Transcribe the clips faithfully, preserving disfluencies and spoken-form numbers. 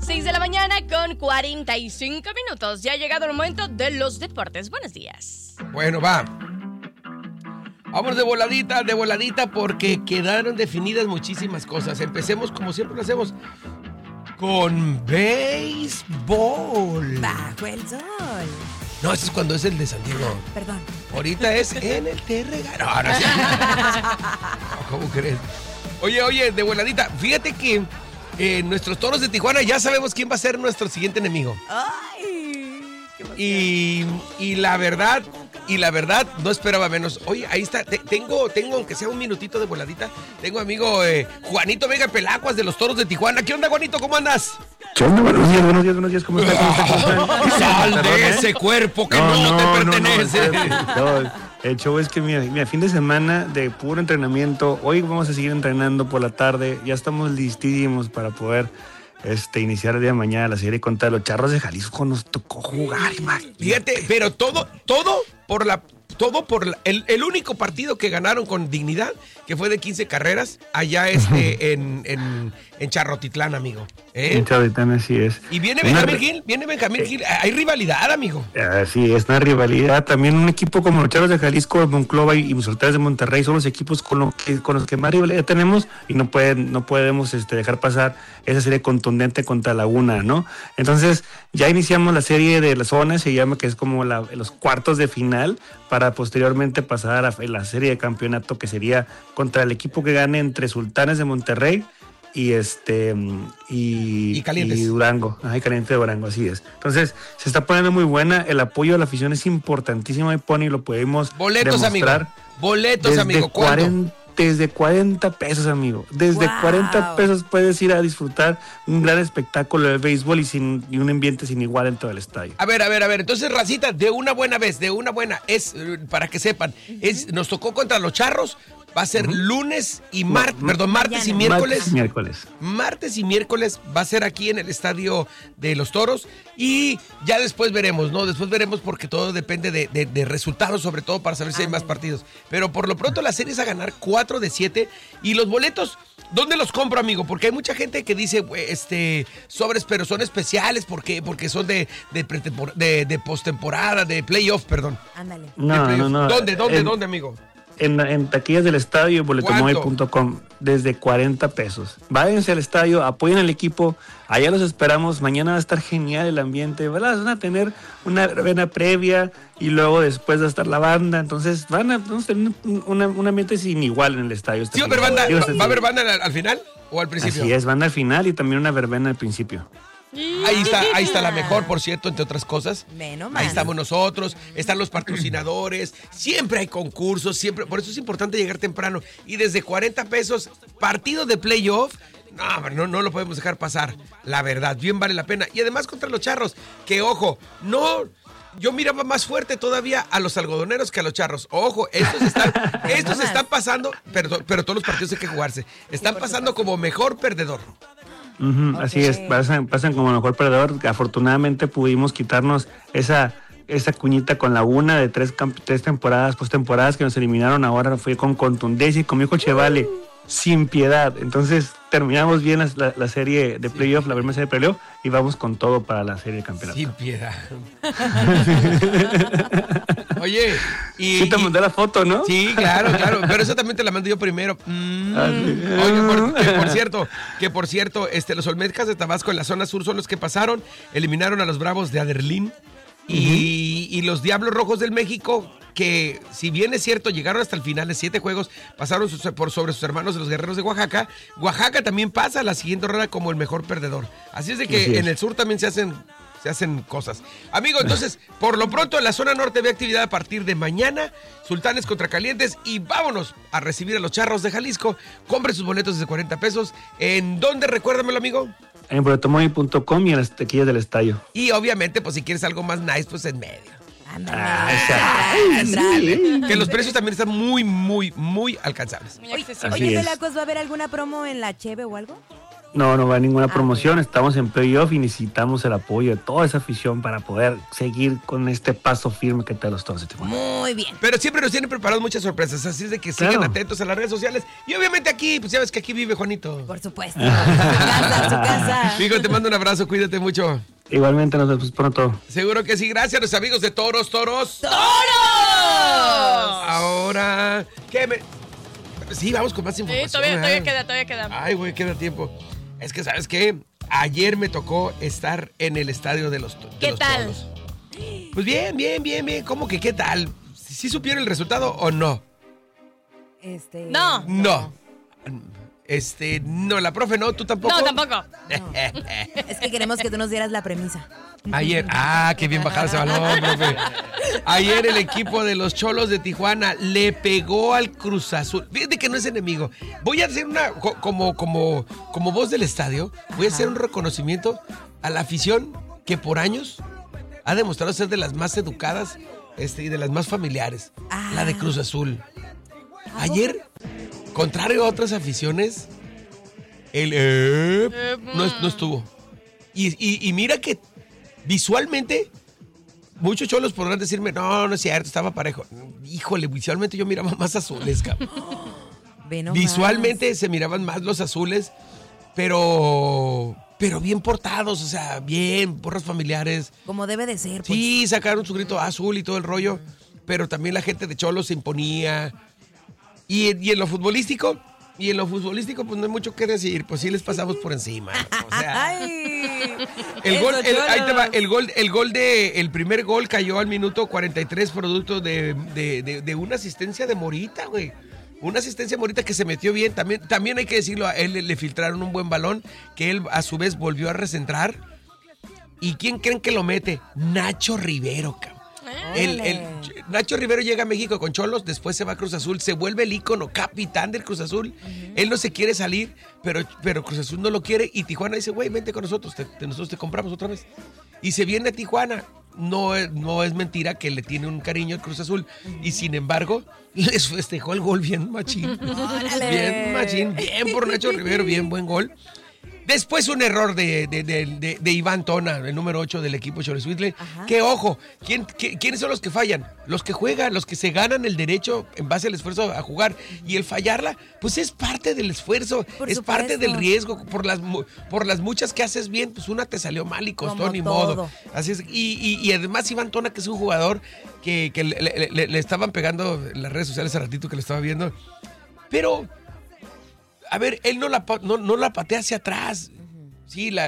seis de la mañana con cuarenta y cinco minutos. Ya ha llegado el momento de los deportes. Buenos días. Bueno, va. Vamos de voladita, de voladita, porque quedaron definidas muchísimas cosas. Empecemos como siempre lo hacemos, con béisbol. Bajo el sol. No, ese es cuando es el de San Diego. Perdón. Ahorita es en el T R G. No, no es cierto. No, ¿cómo crees? Oye, oye, de voladita, fíjate que eh, nuestros Toros de Tijuana ya sabemos quién va a ser nuestro siguiente enemigo. Ay, qué emoción. Y, y la verdad, y la verdad, no esperaba menos. Oye, ahí está, te, tengo, tengo, aunque sea un minutito de voladita, tengo amigo eh, Juanito Vega Pelacuas de los Toros de Tijuana. ¿Qué onda, Juanito? ¿Cómo andas? ¿Qué onda? Buenos días, buenos días, buenos días. ¿Cómo estás? ¿Cómo estás? ¿Cómo estás? Sal de ese cuerpo que no, no, no te pertenece. No, no, no, el show es que, mira, mira, fin de semana de puro entrenamiento. Hoy vamos a seguir entrenando por la tarde. Ya estamos listísimos para poder este, iniciar el día de mañana la serie contra los Charros de Jalisco. Nos tocó jugar, imagínate. Fíjate, pero todo, todo por la... Todo por la, el, el único partido que ganaron con dignidad, que fue de quince carreras, allá este, en, en, en Charrotitlán, amigo. ¿Eh? En Charrotitlán, así es. Y viene Benjamín Gil, viene Benjamín Gil. Hay rivalidad, amigo. Sí, es una rivalidad. También un equipo como los Charros de Jalisco, Monclova y, y Sultanes de Monterrey son los equipos con, lo que, con los que más rivalidad tenemos y no, pueden, no podemos este, dejar pasar esa serie contundente contra Laguna, ¿no? Entonces, ya iniciamos la serie de la zona, se llama, que es como la, los cuartos de final, para posteriormente pasar a la, la serie de campeonato, que sería contra el equipo que gane entre Sultanes de Monterrey y este y, y Calientes y Durango, ay, Caliente de Durango, así es. Entonces se está poniendo muy buena, el apoyo a la afición es importantísimo, y Pony, lo podemos boletos, demostrar. Amigo. Boletos, desde amigo. cuarenta, desde cuarenta pesos, amigo. Desde wow. cuarenta pesos puedes ir a disfrutar un gran espectáculo de béisbol y sin y un ambiente sin igual en todo el estadio. A ver, a ver, a ver. Entonces, racita, de una buena vez, de una buena, es, para que sepan, uh-huh. es nos tocó contra los Charros. Va a ser uh-huh. lunes y martes, uh-huh. perdón, martes Mañana. y miércoles. Martes y miércoles. Martes y miércoles va a ser aquí en el Estadio de los Toros. Y ya después veremos, ¿no? Después veremos, porque todo depende de, de, de resultados, sobre todo para saber si hay más partidos. Pero por lo pronto la serie es a ganar cuatro de siete. Y los boletos, ¿dónde los compro, amigo? Porque hay mucha gente que dice, este, sobres, pero son especiales. ¿Por qué? Porque son de, de, de, de postemporada, de playoff, perdón. Ándale. No, no, no. ¿Dónde, dónde, el... dónde, amigo? En, en taquillas del estadio y boletomóvil punto com, desde cuarenta pesos. Váyanse al estadio, apoyen al equipo, allá los esperamos. Mañana va a estar genial el ambiente, ¿verdad? Van a tener una verbena previa y luego después va a estar la banda. Entonces van a, vamos a tener un, una, un ambiente sin igual en el estadio. ¿Sí va a haber banda? ¿Va a haber banda al, al final o al principio? Así es, banda al final y también una verbena al principio. Ahí está, ahí está la mejor, por cierto, entre otras cosas. Menos Ahí estamos nosotros, están los patrocinadores, siempre hay concursos, siempre, por eso es importante llegar temprano. Y desde cuarenta pesos, partido de playoff, no, no, no lo podemos dejar pasar, la verdad, bien vale la pena. Y además contra los Charros, que ojo, no... Yo miraba más fuerte todavía a los algodoneros que a los Charros. Ojo, estos están, estos están pasando, pero, pero todos los partidos hay que jugarse. Están pasando como mejor perdedor. Uh-huh, okay. Así es, pasan, pasan como mejor perdedor. Afortunadamente pudimos quitarnos esa, esa cuñita con Laguna de tres, tres temporadas, postemporadas que nos eliminaron. Ahora fue con contundencia y con mi hijo Chevale, sin piedad. Entonces terminamos bien la, la, la serie de playoff, sí. la primera serie de playoff, y vamos con todo para la serie de campeonato. Sin piedad. Oye, y... Sí te mandé la foto, ¿no? Sí, claro, claro, pero esa también te la mandé yo primero. Mm. Ah, sí. Oye, por, que por cierto, que por cierto, este, los Olmecas de Tabasco en la zona sur son los que pasaron, eliminaron a los Bravos de Aderlín. Y, uh-huh. y los Diablos Rojos del México, que si bien es cierto, llegaron hasta el final de siete juegos, pasaron sus, por sobre sus hermanos de los Guerreros de Oaxaca. Oaxaca también pasa a la siguiente ronda como el mejor perdedor. Así es de que es. En el sur también se hacen, se hacen cosas. Amigo, entonces, por lo pronto en la zona norte ve actividad a partir de mañana. Sultanes contra Calientes, y vámonos a recibir a los Charros de Jalisco. Compre sus boletos desde cuarenta pesos. ¿En dónde? Recuérdamelo, amigo. En boletomóvil punto com y en las taquillas del estadio. Y obviamente, pues si quieres algo más nice, pues en medio. Ah, sí. Que los precios también están muy, muy, muy alcanzables. Oye, oye Pelacos, ¿va a haber alguna promo en la Cheve o algo? No, no va a ninguna Ah, promoción. bueno. Estamos en playoff y necesitamos el apoyo de toda esa afición para poder seguir con este paso firme que te los toros de Tijuana. Muy bien. Pero siempre nos tienen preparados muchas sorpresas, así es de que sigan Claro. atentos a las redes sociales. Y obviamente aquí, pues ya ves que aquí vive Juanito. Por supuesto. Su casa, su casa. Hijo, te mando un abrazo, cuídate mucho. Igualmente nos vemos pronto. Seguro que sí, gracias a los amigos de Toros, Toros. ¡Toros! Ahora, ¿qué me...? Sí, vamos con más Sí, información. todavía, todavía ¿eh? queda, todavía queda. Ay, güey, queda tiempo. Es que, ¿sabes qué? Ayer me tocó estar en el estadio de los, to- de ¿Qué los tal? Toros. Pues bien, bien, bien, bien. ¿Cómo que qué tal? ¿Sí supieron el resultado o no? Este. No. No. Este, no, la profe no, tú tampoco. No, tampoco. Es que queremos que tú nos dieras la premisa. Ayer, ah, qué bien bajado ese balón, profe. Ayer el equipo de los Cholos de Tijuana le pegó al Cruz Azul. Fíjate que no es enemigo. Voy a hacer una, co- como, como, como voz del estadio, voy a hacer un reconocimiento a la afición que por años ha demostrado ser de las más educadas este, y de las más familiares. Ah. La de Cruz Azul. Ayer, contrario a otras aficiones, el eh, no, es- no estuvo. Y, y- y mira que visualmente, muchos cholos podrán decirme, no, no es cierto, estaba parejo. Híjole, visualmente yo miraba más azules, cabrón. Ve nomás. Visualmente se miraban más los azules, pero, pero bien portados, o sea, bien, porras familiares. Como debe de ser. Pues. Sí, sacaron su grito azul y todo el rollo, pero también la gente de Cholos se imponía. Y, y en lo futbolístico, y en lo futbolístico, pues no hay mucho que decir, pues sí les pasamos por encima. ¿no? O sea, Ay. el Eso, gol, el- ahí te va, Cholos. el gol, el gol de, el primer gol cayó al minuto cuarenta y tres, producto de, de, de- de una asistencia de Morita, güey. Una asistencia de Morita que se metió bien. También, también hay que decirlo, a él le, le filtraron un buen balón, que él a su vez volvió a recentrar. ¿Y quién creen que lo mete? Nacho Rivero, cabrón. El, el- Nacho Rivero llega a México con Cholos, después se va a Cruz Azul, se vuelve el ícono, capitán del Cruz Azul. Él no se quiere salir, pero, pero Cruz Azul no lo quiere y Tijuana dice, güey, vente con nosotros, te- te- nosotros te compramos otra vez. Y se viene a Tijuana. No, es- no es mentira que le tiene un cariño al Cruz Azul. Y sin embargo, les festejó el gol bien machín. Órale. Bien machín, bien por Nacho Rivero, bien buen gol. Después un error de, de, de, de- de Iván Tona, el número ocho del equipo Xoloitzcuintle. Ajá. Que ojo, ¿quién, qué- ¿quiénes son los que fallan? Los que juegan, los que se ganan el derecho en base al esfuerzo a jugar. Y el fallarla, pues es parte del esfuerzo, Por es parte supuesto. del riesgo. Por las, mu- por las muchas que haces bien, pues una te salió mal y costó Como ni todo. modo. Así es, y, y- y además Iván Tona, que es un jugador que, que le, le- le- le estaban pegando en las redes sociales hace ratito que lo estaba viendo. Pero, a ver, él no la, pa- no, no la patea hacia atrás. Sí, la...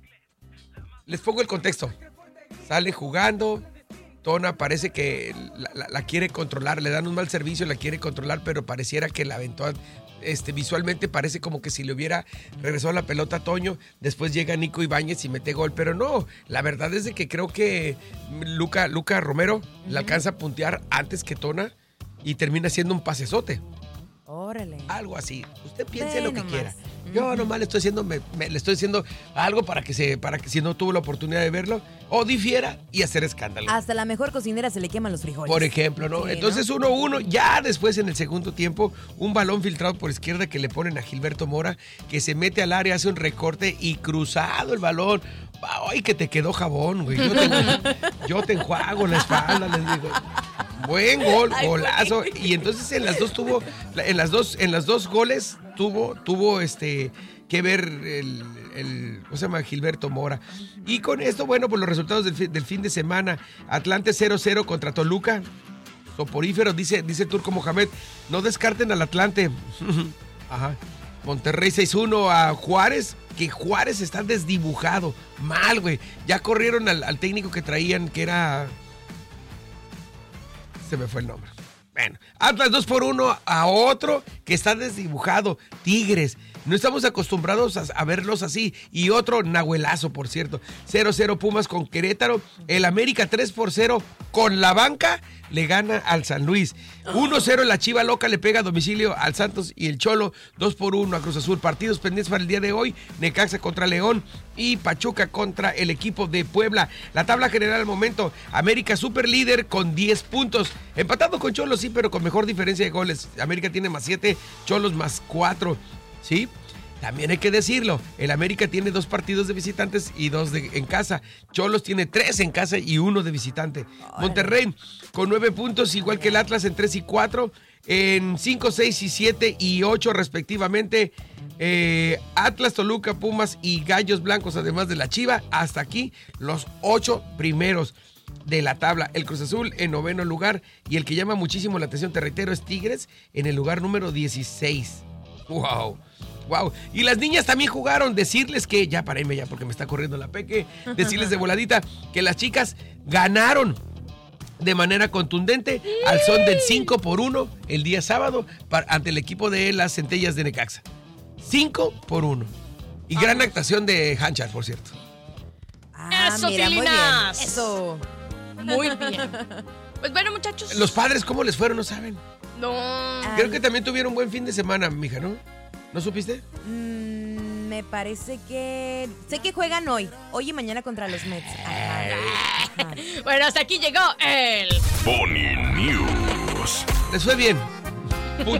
Les pongo el contexto. Sale jugando, Tona parece que la, la- la quiere controlar, le dan un mal servicio, la quiere controlar, pero pareciera que la aventó. Este, visualmente parece como que si le hubiera regresado la pelota a Toño, después llega Nico Ibáñez y mete gol, pero no, la verdad es de que creo que Luca, Luca Romero le alcanza a puntear antes que Tona y termina siendo un pasesote. Órale. Algo así. Usted piense Ve lo que nomás. quiera. Yo nomás le estoy haciendo, me- me- le estoy haciendo algo para que se, para que si no tuvo la oportunidad de verlo, o difiera y hacer escándalo. Hasta la mejor cocinera se le queman los frijoles. Por ejemplo, ¿no? Sí, Entonces uno uno, ya después en el segundo tiempo, un balón filtrado por izquierda que le ponen a Gilberto Mora, que se mete al área, hace un recorte y cruzado el balón. Ay, que te quedó jabón, güey. Yo te, yo te enjuago la espalda, les digo. Buen gol, Ay, golazo. Y entonces en las dos tuvo, en las dos, en las dos goles tuvo, tuvo este que ver el, el ¿cómo se llama? Gilberto Mora. Y con esto, bueno, pues los resultados del, fi- del fin de semana. Atlante cero cero contra Toluca. Soporífero, dice, dice el Turco Mohamed. No descarten al Atlante. Ajá. Monterrey seis uno a Juárez, que Juárez está desdibujado. Mal, güey. Ya corrieron al, al técnico que traían, que era... Se me fue el nombre. Bueno, Atlas dos por uno a otro que está desdibujado. Tigres. No estamos acostumbrados a, a verlos así. Y otro nahuelazo, por cierto. cero cero Pumas con Querétaro. El América tres por cero con la banca le gana al San Luis. uno cero la Chiva Loca le pega a domicilio al Santos y el Cholo dos por uno a Cruz Azul. Partidos pendientes para el día de hoy. Necaxa contra León y Pachuca contra el equipo de Puebla. La tabla general al momento. América super líder con diez puntos. Empatado con Cholos, sí, pero con mejor diferencia de goles. América tiene más siete, Cholos más cuatro. ¿Sí? También hay que decirlo, el América tiene dos partidos de visitantes y dos de, en casa. Cholos tiene tres en casa y uno de visitante. Monterrey con nueve puntos, igual que el Atlas en tres y cuatro. En cinco, seis y siete y ocho respectivamente. Eh, Atlas, Toluca, Pumas y Gallos Blancos, además de la Chiva. Hasta aquí los ocho primeros de la tabla. El Cruz Azul en noveno lugar. Y el que llama muchísimo la atención, te reitero, es Tigres en el lugar número dieciséis. ¡Wow! Wow, y las niñas también jugaron. Decirles que, ya para irme ya porque me está corriendo la peque, decirles de voladita que las chicas ganaron de manera contundente al son del cinco por uno el día sábado para, ante el equipo de las Centellas de Necaxa. cinco por uno. Y gran actuación de Hanchar, por cierto. Ah, ¡Eso, mira, muy bien. Tilinas! Eso. Muy bien. Pues bueno, muchachos. Los padres, ¿cómo les fueron? No saben. No. Creo que también tuvieron un buen fin de semana, mija, ¿no? ¿No supiste? Mm, me parece que... Sé que juegan hoy. Hoy y mañana contra los Mets. Ajá. Ajá. Bueno, hasta aquí llegó el... Pony News. Les fue bien.